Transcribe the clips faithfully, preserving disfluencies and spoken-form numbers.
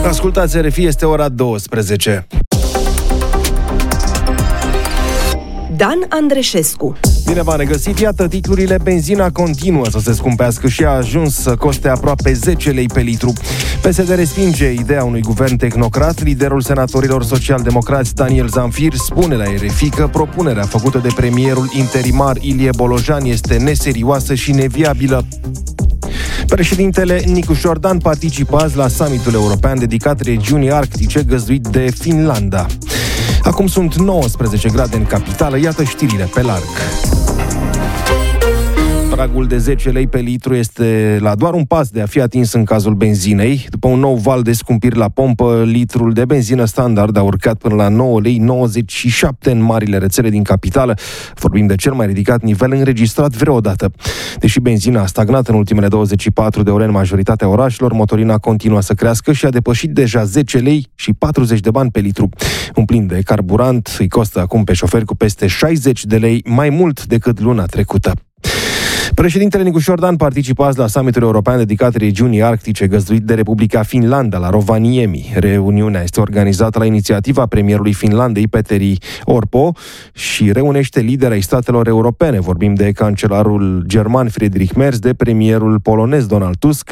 Ascultați R F I, este ora douăsprezece. Dan Andreșescu. Bine v-am regăsit, iată titlurile. Benzina continuă să se scumpească și a ajuns să coste aproape zece lei pe litru. P S D respinge ideea unui guvern tehnocrat. Liderul senatorilor social-democrați Daniel Zamfir spune la R F I că propunerea făcută de premierul interimar Ilie Bolojan este neserioasă și neviabilă. Președintele Nicu Șordan participă azi la summitul european dedicat regiunii arctice găzduit de Finlanda. Acum sunt nouăsprezece grade în capitală, iată știrile pe larg. Pragul de zece lei pe litru este la doar un pas de a fi atins în cazul benzinei. După un nou val de scumpiri la pompă, litrul de benzină standard a urcat până la nouă lei nouăzeci și șapte în marile rețele din capitală. Vorbim de cel mai ridicat nivel înregistrat vreodată. Deși benzina a stagnat în ultimele douăzeci și patru de ore în majoritatea orașelor, motorina continuă să crească și a depășit deja zece lei și patruzeci de bani pe litru. Un plin de carburant îi costă acum pe șoferi cu peste șaizeci de lei, mai mult decât luna trecută. Președintele Nicu Șordan participă azi la summitul european dedicat regiunii arctice găzduit de Republica Finlanda la Rovaniemi. Reuniunea este organizată la inițiativa premierului Finlandei, Petteri Orpo, și reunește lideri ai statelor europene. Vorbim de cancelarul german Friedrich Merz, de premierul polonez Donald Tusk,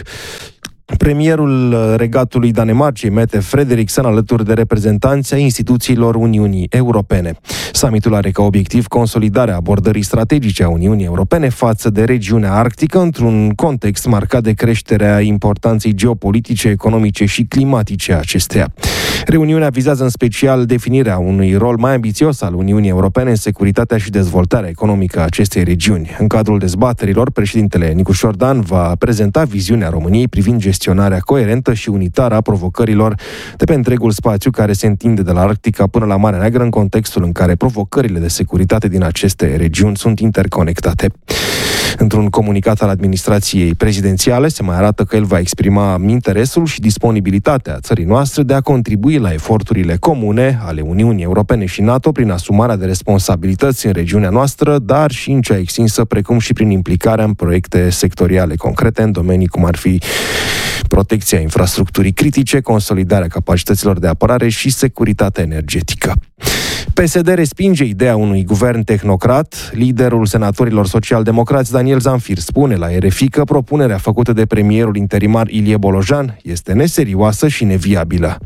premierul Regatului Danemarcei, Mette Frederiksen, alături de reprezentanți ai instituțiilor Uniunii Europene. Summitul are ca obiectiv consolidarea abordării strategice a Uniunii Europene față de regiunea arctică, într-un context marcat de creșterea importanței geopolitice, economice și climatice a acesteia. Reuniunea vizează în special definirea unui rol mai ambițios al Uniunii Europene în securitatea și dezvoltarea economică a acestei regiuni. În cadrul dezbaterilor, președintele Nicu Șordan va prezenta viziunea României privind gestionarea coerentă și unitară a provocărilor de pe întregul spațiu care se întinde de la Arctica până la Marea Neagră, în contextul în care provocările de securitate din aceste regiuni sunt interconectate. Într-un comunicat al administrației prezidențiale se mai arată că el va exprima interesul și disponibilitatea țării noastre de a contribui la eforturile comune ale Uniunii Europene și NATO prin asumarea de responsabilități în regiunea noastră, dar și în cea extinsă, precum și prin implicarea în proiecte sectoriale concrete în domenii cum ar fi protecția infrastructurii critice, consolidarea capacităților de apărare și securitatea energetică. P S D respinge ideea unui guvern tehnocrat. Liderul senatorilor social-democrați Daniel Zamfir spune la R F I că propunerea făcută de premierul interimar Ilie Bolojan este neserioasă și neviabilă.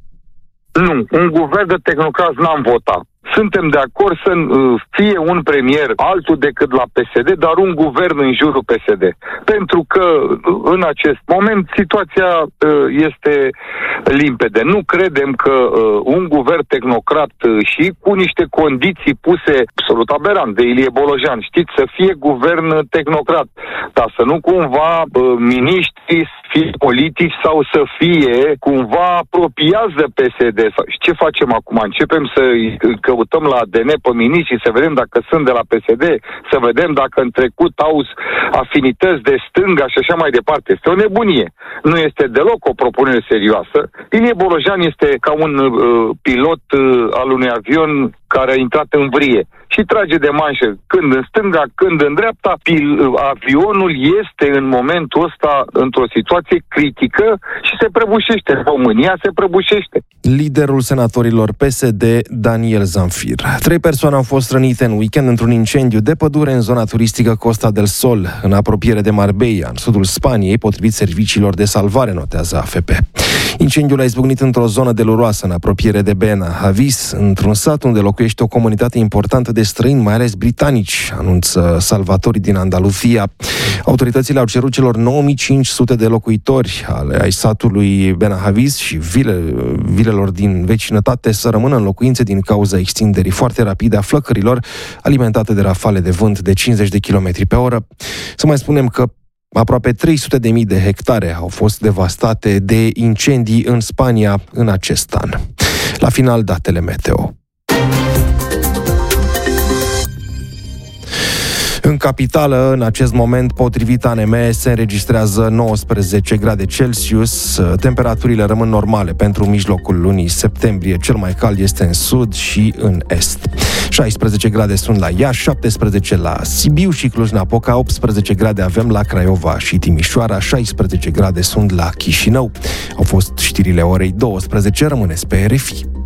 Nu, un guvern de tehnocrați n-am votat. Suntem de acord să fie un premier altul decât la P S D, dar un guvern în jurul P S D. Pentru că în acest moment situația este limpede. Nu credem că un guvern tehnocrat și cu niște condiții puse absolut aberant de Ilie Bolojan, știți, să fie guvern tehnocrat, dar să nu cumva miniștri fie politici sau să fie cumva apropiați de P S D. Și ce facem acum? Începem să căutăm la A D N pe miniștri, să vedem dacă sunt de la P S D, să vedem dacă în trecut au afinități de stânga și așa mai departe. Este o nebunie. Nu este deloc o propunere serioasă. Ilie Bolojan este ca un uh, pilot uh, al unui avion care a intrat în vrie și trage de manșă când în stânga, când în dreapta. Pil- avionul este în momentul ăsta într-o situație critică și se prăbușește. România se prăbușește. Liderul senatorilor P S D, Daniel Zamfir. Trei persoane au fost rănite în weekend într-un incendiu de pădure în zona turistică Costa del Sol, în apropiere de Marbella, în sudul Spaniei, potrivit serviciilor de salvare, notează A F P. Incendiul a izbucnit într-o zonă deluroasă, în apropiere de Benahavis, într-un sat unde locuiește o comunitate importantă de străini, mai ales britanici, anunță salvatorii din Andaluzia. Autoritățile au cerut celor nouă mii cinci sute de locuitori ale ai satului Benahavis și vile, vilelor din vecinătate să rămână în locuințe din cauza extinderii foarte rapide a flăcărilor, alimentate de rafale de vânt de cincizeci de kilometri pe oră. Să mai spunem că aproape trei sute de mii de hectare au fost devastate de incendii în Spania în acest an. La final, datele meteo. În capitală, în acest moment, potrivit A N M, se înregistrează nouăsprezece grade Celsius. Temperaturile rămân normale pentru mijlocul lunii septembrie. Cel mai cald este în sud și în est. șaisprezece grade sunt la Iași, șaptesprezece la Sibiu și Cluj-Napoca, optsprezece grade avem la Craiova și Timișoara, șaisprezece grade sunt la Chișinău. Au fost știrile orei douăsprezece, rămâneți pe R F I.